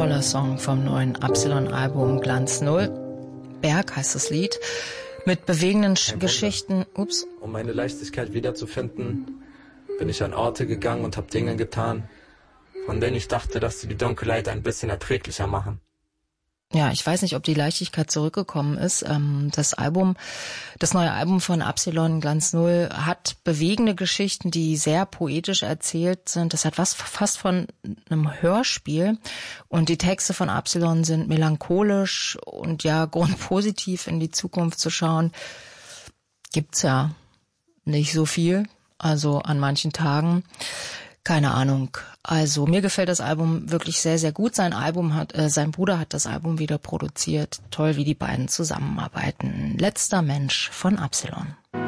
toller Song vom neuen Absilon-Album Glanz Null. Berg heißt das Lied. Mit bewegenden Geschichten. Ups. Um meine Leichtigkeit wiederzufinden, bin ich an Orte gegangen und habe Dinge getan, von denen ich dachte, dass sie die Dunkelheit ein bisschen erträglicher machen. Ja, ich weiß nicht, ob die Leichtigkeit zurückgekommen ist. Das neue Album von Absilon Glanz Null hat bewegende Geschichten, die sehr poetisch erzählt sind. Das hat was fast von einem Hörspiel. Und die Texte von Absilon sind melancholisch und ja, grundpositiv in die Zukunft zu schauen. Gibt's ja nicht so viel. Also an manchen Tagen. Keine Ahnung. Also mir gefällt das Album wirklich sehr, sehr gut. Sein Bruder hat das Album wieder produziert. Toll, wie die beiden zusammenarbeiten. Letzter Mensch von Absilon.